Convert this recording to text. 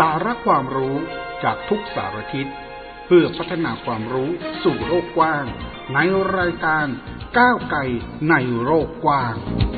สาระความรู้จากทุกสารทิศเพื่อพัฒนาความรู้สู่โลกกว้างในรายการก้าวไกลในโลกกว้าง